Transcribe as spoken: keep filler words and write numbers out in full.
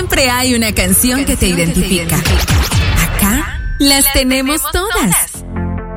siempre hay una canción que te identifica. Acá las tenemos todas.